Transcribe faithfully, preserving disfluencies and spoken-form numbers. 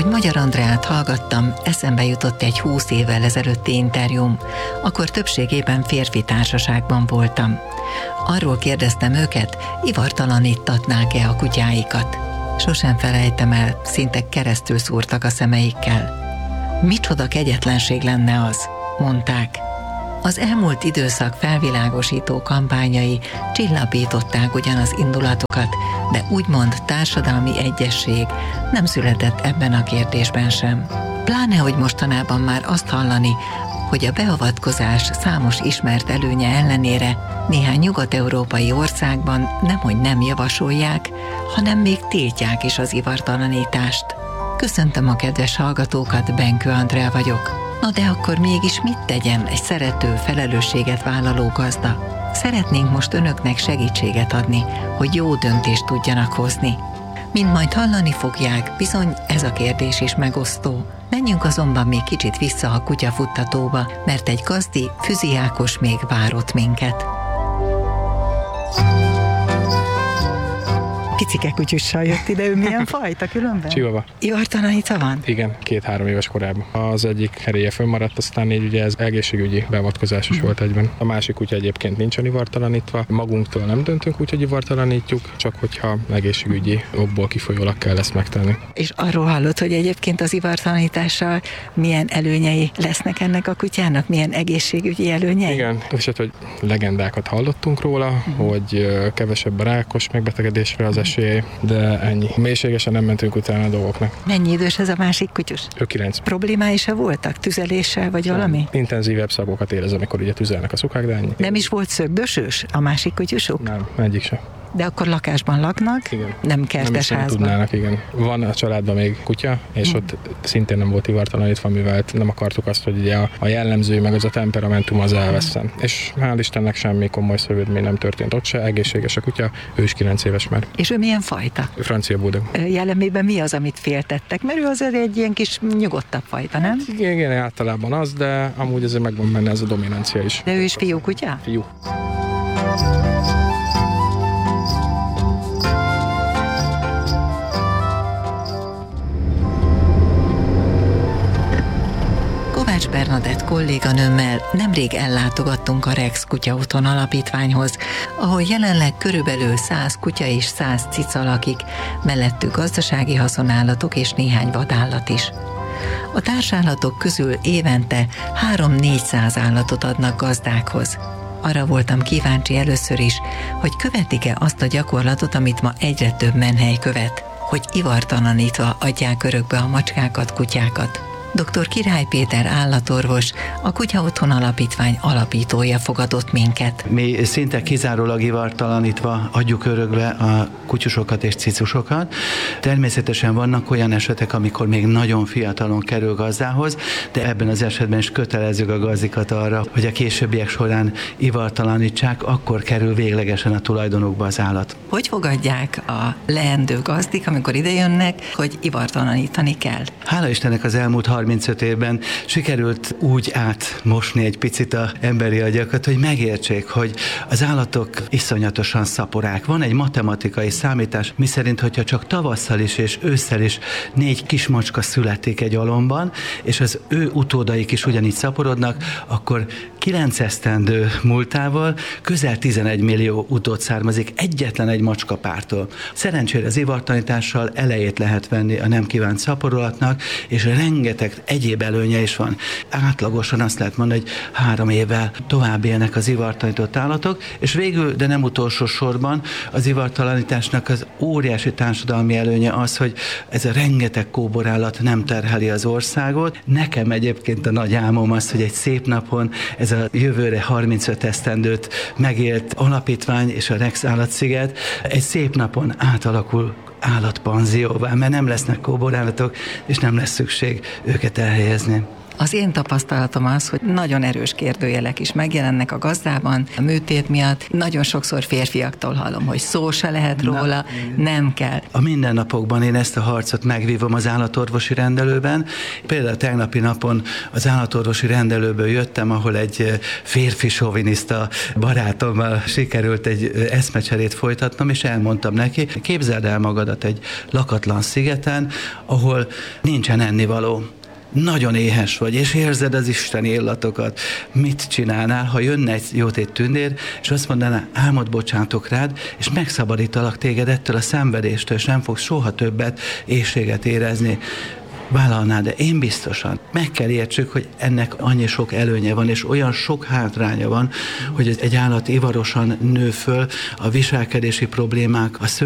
Ahogy Magyar Andreát hallgattam, eszembe jutott egy húsz évvel ezelőtti interjúm, akkor többségében férfi társaságban voltam. Arról kérdeztem őket, ivartalanítatnák-e a kutyáikat. Sosem felejtem el, szinte keresztül szúrtak a szemeikkel. Micsoda kegyetlenség lenne az, mondták. Az elmúlt időszak felvilágosító kampányai csillapították ugyan az indulatokat, de úgymond társadalmi egyesség nem született ebben a kérdésben sem. Pláne, hogy mostanában már azt hallani, hogy a beavatkozás számos ismert előnye ellenére néhány nyugat-európai országban nemhogy nem javasolják, hanem még tiltják is az ivartalanítást. Köszöntöm a kedves hallgatókat, Benkő Andrea vagyok. Na de akkor mégis mit tegyen egy szerető, felelősséget vállaló gazda? Szeretnénk most önöknek segítséget adni, hogy jó döntést tudjanak hozni. Mint majd hallani fogják, bizony ez a kérdés is megosztó. Menjünk azonban még kicsit vissza a kutyafuttatóba, mert egy gazdi, Füzi Ákos még várott minket. Picike kutyussal jött ide, ő milyen fajta különben? Chihuahua. Ivartalanítva van? Igen, két-három éves korában. Az egyik heréje fönnmaradt, aztán így ugye ez egészségügyi beavatkozás is volt egyben. A másik kutya egyébként nincsen ivartalanítva. Magunktól nem döntünk úgy, hogy ivartalanítjuk, csak hogyha egészségügyi okból kifolyólag kell ezt megtenni. És arról hallott, hogy egyébként az ivartalanítással milyen előnyei lesznek ennek a kutyának? Milyen egészségügyi előnyei? Igen, és hát, hogy legendákat hallottunk róla, uh-huh. hogy kevesebb a rákos megbetegedésre az esély, de ennyi. Mélységesen nem mentünk utána a dolgoknak. Mennyi idős ez a másik kutyus? Ő kilenc. Problémái se voltak? Tüzeléssel vagy nem. Valami? Intenzívebb szagokat érez, amikor ugye tüzelnek a szukák, de ennyi. Nem is volt szögdösös a másik kutyusok? Nem, egyik sem. De akkor lakásban laknak, igen. nem kertes nem házban. Tudnának, igen. Van a családban még kutya, és hmm. ott szintén nem volt ivartalanítva, mivel nem akartuk azt, hogy ugye a, a jellemző, meg az a temperamentum az elvesszen. Hmm. És hál' Istennek semmi komoly szövődmény nem történt ott se, egészséges a kutya, ő is kilenc éves már. És ő milyen fajta? Ő francia bulldog. Jellemében mi az, amit féltettek? Mert ő azért egy ilyen kis nyugodtabb fajta, nem? Igen, igen, általában az, de amúgy azért megvan benne ez a dominancia is. De ő is fiú kutya? Fiú. Kovács Bernadett kolléganőmmel nemrég ellátogattunk a Rex Kutya Otthon Alapítványhoz, ahol jelenleg körülbelül száz kutya és száz cica lakik, mellettük gazdasági haszonállatok és néhány vadállat is. A társállatok közül évente három-négyszáz állatot adnak gazdákhoz. Arra voltam kíváncsi először is, hogy követik-e azt a gyakorlatot, amit ma egyre több menhely követ, hogy ivartalanítva adják örökbe a macskákat, kutyákat. doktor Király Péter állatorvos, a Kutya Otthon Alapítvány alapítója fogadott minket. Mi szinte kizárólag ivartalanítva adjuk örökbe a kutyusokat és cicusokat. Természetesen vannak olyan esetek, amikor még nagyon fiatalon kerül gazdához, de ebben az esetben is kötelezzük a gazdikat arra, hogy a későbbiek során ivartalanítsák, akkor kerül véglegesen a tulajdonukba az állat. Hogy fogadják a leendő gazdik, amikor idejönnek, hogy ivartalanítani kell? Hála Istennek az elmúlt harmincöt évben sikerült úgy átmosni egy picit az emberi agyakat, hogy megértsék, hogy az állatok iszonyatosan szaporák. Van egy matematikai számítás, miszerint, hogyha csak tavasszal is és ősszel is négy kismacska születik egy alomban, és az ő utódaik is ugyanígy szaporodnak, akkor kilenc esztendő múltával közel tizenegy millió utód származik egyetlen egy macskapártól. Szerencsére az ivartalanítással elejét lehet venni a nem kívánt szaporolatnak, és rengeteg egyéb előnye is van. Átlagosan azt lehet mondani, hogy három évvel tovább élnek az ivartalanított állatok, és végül, de nem utolsó sorban, az ivartalanításnak az óriási társadalmi előnye az, hogy ez a rengeteg kóborállat nem terheli az országot. Nekem egyébként a nagy álmom az, hogy egy szép napon ez a jövőre harmincöt esztendőt megélt alapítvány és a Rex Állatsziget egy szép napon átalakul állatpanzióvá, mert nem lesznek kóborállatok, és nem lesz szükség őket elhelyezni. Az én tapasztalatom az, hogy nagyon erős kérdőjelek is megjelennek a gazdában, a műtét miatt. Nagyon sokszor férfiaktól hallom, hogy szó se lehet róla, Na, nem kell. A mindennapokban én ezt a harcot megvívom az állatorvosi rendelőben. Például tegnapi napon az állatorvosi rendelőből jöttem, ahol egy férfi soviniszta barátommal sikerült egy eszmecserét folytatnom, és elmondtam neki, képzeld el magadat egy lakatlan szigeten, ahol nincsen ennivaló. Nagyon éhes vagy, és érzed az isteni illatokat. Mit csinálnál, ha jönne egy jótét tündér, és azt mondaná, álmod bocsátok rád, és megszabadítalak téged ettől a szenvedéstől, és nem fogsz soha többet éhséget érezni. Vállalná, de én biztosan. Meg kell értsük, hogy ennek annyi sok előnye van, és olyan sok hátránya van, hogy egy állat ivarosan nő föl, a viselkedési problémák, a